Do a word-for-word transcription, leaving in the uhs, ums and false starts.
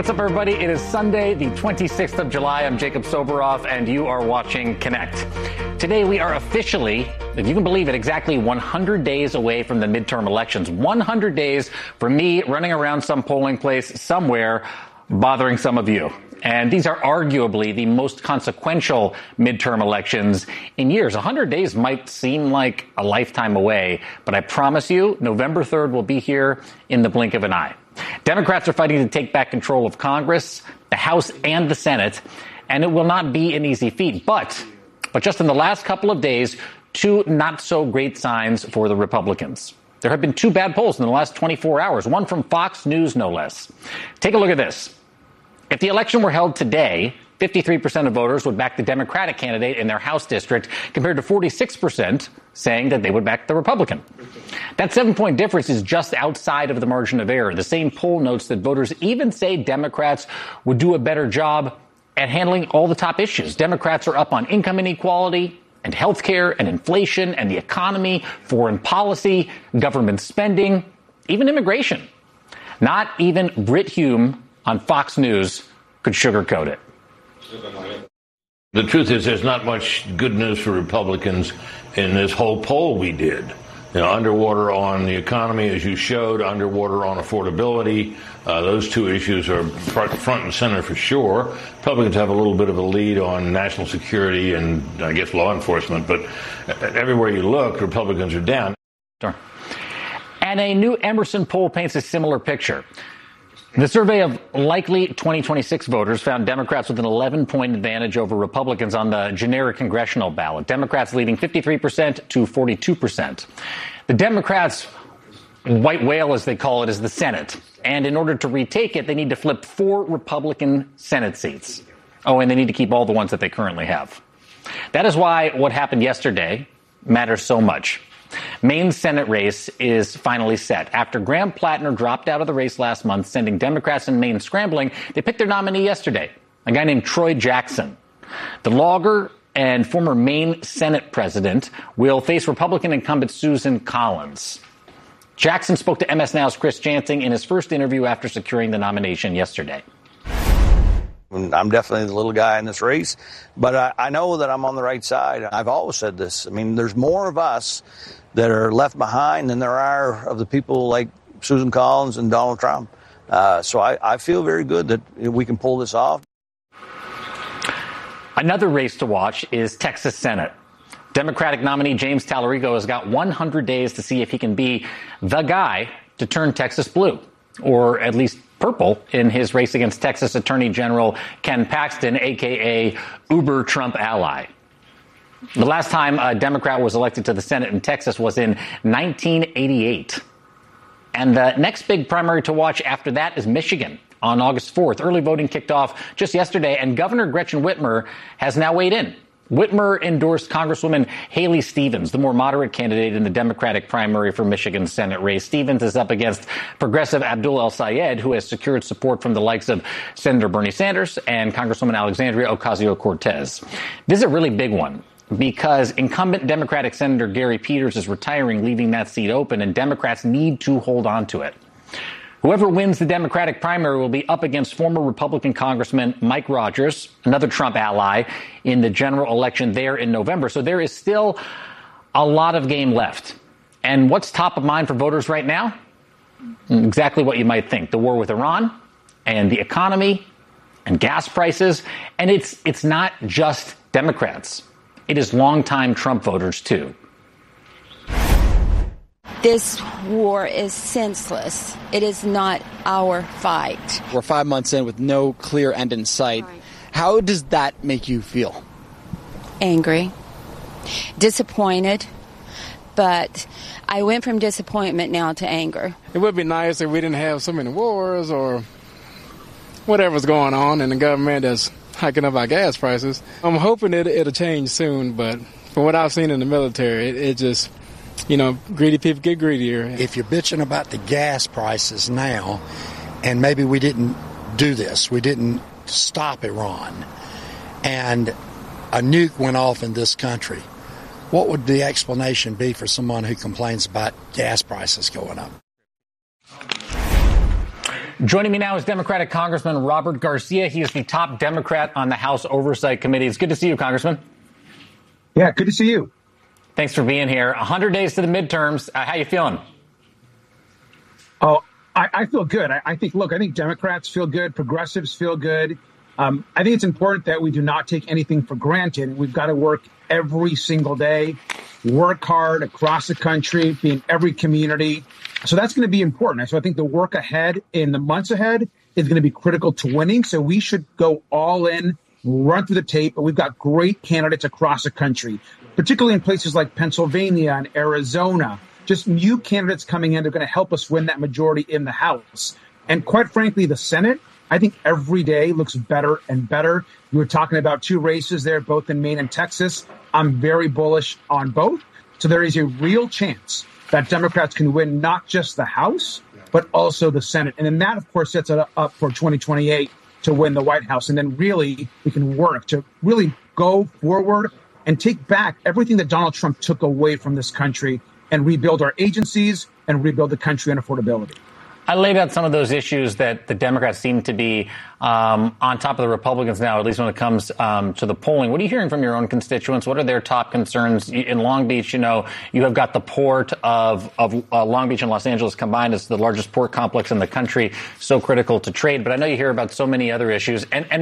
what's up, everybody? It is Sunday, the twenty-sixth of July. I'm Jacob Soboroff, and you are watching Connect. Today, we are officially, if you can believe it, exactly one hundred days away from the midterm elections. one hundred days for me running around some polling place somewhere, bothering some of you. And these are arguably the most consequential midterm elections in years. one hundred days might seem like a lifetime away, but I promise you, November third will be here in the blink of an eye. Democrats are fighting to take back control of Congress, the House, and the Senate, and it will not be an easy feat. But, but just in the last couple of days, two not-so-great signs for the Republicans. There have been two bad polls in the last twenty-four hours, one from Fox News, no less. Take a look at this. If the election were held today, fifty-three percent of voters would back the Democratic candidate in their House district, compared to forty-six percent saying that they would back the Republican. That seven-point difference is just outside of the margin of error. The same poll notes that voters even say Democrats would do a better job at handling all the top issues. Democrats are up on income inequality and health care and inflation and the economy, foreign policy, government spending, even immigration. Not even Brit Hume on Fox News could sugarcoat it. The truth is there's not much good news for Republicans in this whole poll we did. You know, underwater on the economy, as you showed, underwater on affordability. Uh, those two issues are front, front and center for sure. Republicans have a little bit of a lead on national security and, I guess, law enforcement. But everywhere you look, Republicans are down. Sure. And a new Emerson poll paints a similar picture. The survey of likely twenty twenty-six voters found Democrats with an eleven-point advantage over Republicans on the generic congressional ballot. Democrats leading fifty-three percent to forty-two percent. The Democrats' white whale, as they call it, is the Senate. And in order to retake it, they need to flip four Republican Senate seats. Oh, and they need to keep all the ones that they currently have. That is why what happened yesterday matters so much. Maine's Senate race is finally set. After Graham Plattner dropped out of the race last month, sending Democrats in Maine scrambling, they picked their nominee yesterday, a guy named Troy Jackson. The logger and former Maine Senate president will face Republican incumbent Susan Collins. Jackson spoke to M S Now's Chris Jansing in his first interview after securing the nomination yesterday. I'm definitely the little guy in this race, but I, I know that I'm on the right side. I've always said this. I mean, there's more of us that are left behind than there are of the people like Susan Collins and Donald Trump. Uh, so I, I feel very good that we can pull this off. Another race to watch is Texas Senate. Democratic nominee James Talarico has got one hundred days to see if he can be the guy to turn Texas blue, or at least purple, in his race against Texas Attorney General Ken Paxton, a k a. Uber Trump ally. The last time a Democrat was elected to the Senate in Texas was in nineteen eighty-eight. And the next big primary to watch after that is Michigan on August fourth. Early voting kicked off just yesterday, and Governor Gretchen Whitmer has now weighed in. Whitmer endorsed Congresswoman Haley Stevens, the more moderate candidate in the Democratic primary for Michigan's Senate race. Stevens is up against progressive Abdul El-Sayed, who has secured support from the likes of Senator Bernie Sanders and Congresswoman Alexandria Ocasio-Cortez. This is a really big one, because incumbent Democratic Senator Gary Peters is retiring, leaving that seat open, and Democrats need to hold on to it. Whoever wins the Democratic primary will be up against former Republican Congressman Mike Rogers, another Trump ally, in the general election there in November. So there is still a lot of game left. And what's top of mind for voters right now? Exactly what you might think. The war with Iran and the economy and gas prices. And it's it's not just Democrats. It is longtime Trump voters, too. This war is senseless. It is not our fight. We're five months in with no clear end in sight. Right. How does that make you feel? Angry, disappointed, but I went from disappointment now to anger. It would be nice if we didn't have so many wars or whatever's going on in the government that's hiking up our gas prices. I'm hoping it, it'll change soon, but from what I've seen in the military, it, it just... You know, greedy people get greedier. If you're bitching about the gas prices now, and maybe we didn't do this, we didn't stop Iran, and a nuke went off in this country, what would the explanation be for someone who complains about gas prices going up? Joining me now is Democratic Congressman Robert Garcia. He is the top Democrat on the House Oversight Committee. It's good to see you, Congressman. Yeah, good to see you. Thanks for being here. one hundred days to the midterms. Uh, how you feeling? Oh, I, I feel good. I, I think, look, I think Democrats feel good. Progressives feel good. Um, I think it's important that we do not take anything for granted. We've got to work every single day, work hard across the country, be in every community. So that's going to be important. So I think the work ahead in the months ahead is going to be critical to winning. So we should go all in, run through the tape. But we've got great candidates across the country, particularly in places like Pennsylvania and Arizona. Just new candidates coming in. They're going to help us win that majority in the House. And quite frankly, the Senate, I think every day looks better and better. You were talking about two races there, both in Maine and Texas. I'm very bullish on both. So there is a real chance that Democrats can win not just the House, but also the Senate. And then that, of course, sets it up for twenty twenty-eight to win the White House. And then really we can work to really go forward and take back everything that Donald Trump took away from this country and rebuild our agencies and rebuild the country on affordability. I laid out some of those issues that the Democrats seem to be um, on top of the Republicans now, at least when it comes um, to the polling. What are you hearing from your own constituents? What are their top concerns? In Long Beach, you know, you have got the port of, of uh, Long Beach and Los Angeles combined as the largest port complex in the country, so critical to trade. But I know you hear about so many other issues. And, and